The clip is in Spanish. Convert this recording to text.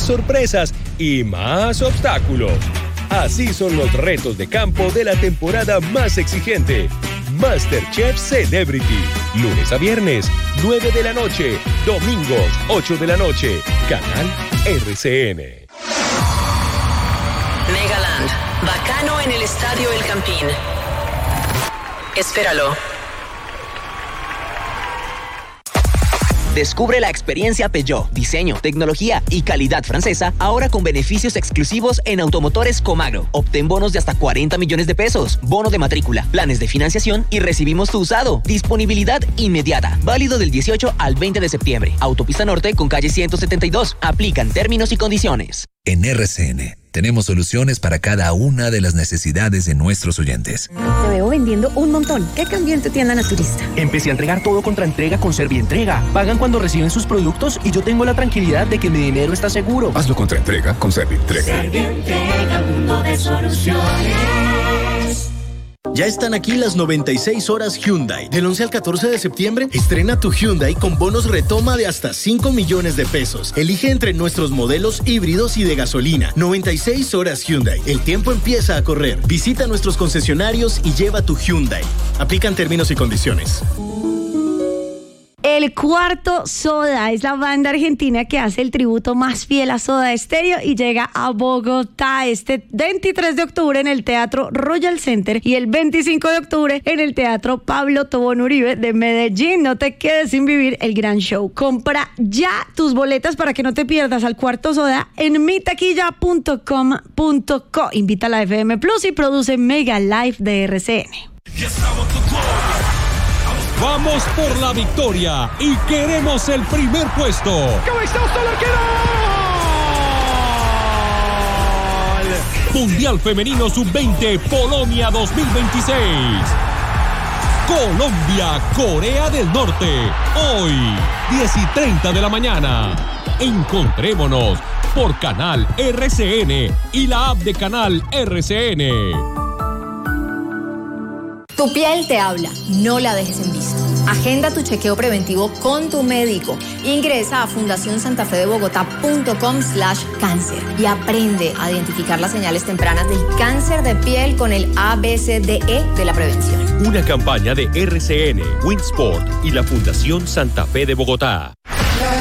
sorpresas y más obstáculos. Así son los retos de campo de la temporada más exigente. MasterChef Celebrity. Lunes a viernes, 9 de la noche. Domingos, 8 de la noche. Canal RCN. Megaland. Bacano en el Estadio El Campín. Espéralo. Descubre la experiencia Peugeot, diseño, tecnología y calidad francesa, ahora con beneficios exclusivos en Automotores Comagro. Obtén bonos de hasta 40 millones de pesos, bono de matrícula, planes de financiación y recibimos tu usado. Disponibilidad inmediata, válido del 18 al 20 de septiembre. Autopista Norte con calle 172. Aplican términos y condiciones. En RCN tenemos soluciones para cada una de las necesidades de nuestros oyentes. Te veo vendiendo un montón. ¿Qué cambió en tu tienda naturista? Empecé a entregar todo contra entrega con Servientrega. Pagan cuando reciben sus productos y yo tengo la tranquilidad de que mi dinero está seguro. Hazlo contra entrega con Servientrega. Servientrega, mundo de soluciones. Ya están aquí las 96 horas Hyundai. Del 11 al 14 de septiembre, estrena tu Hyundai con bonos retoma de hasta 5 millones de pesos. Elige entre nuestros modelos híbridos y de gasolina. 96 horas Hyundai. El tiempo empieza a correr. Visita nuestros concesionarios y lleva tu Hyundai. Aplican términos y condiciones. El Cuarto Soda es la banda argentina que hace el tributo más fiel a Soda Stereo y llega a Bogotá este 23 de octubre en el Teatro Royal Center y el 25 de octubre en el Teatro Pablo Tobón Uribe de Medellín. No te quedes sin vivir el gran show. Compra ya tus boletas para que no te pierdas al Cuarto Soda en mitaquilla.com.co. Invita a la FM Plus y produce Mega Live de RCN. Vamos por la victoria y queremos el primer puesto. ¡Cabezazo al arquero! Mundial Femenino Sub-20 Polonia 2026. Colombia, Corea del Norte. Hoy, 10:30 de la mañana. Encontrémonos por Canal RCN y la app de Canal RCN. Tu piel te habla, no la dejes en visto. Agenda tu chequeo preventivo con tu médico. Ingresa a fundacionsantafedebogotá.com/cáncer y aprende a identificar las señales tempranas del cáncer de piel con el ABCDE de la prevención. Una campaña de RCN, Winsport y la Fundación Santa Fe de Bogotá.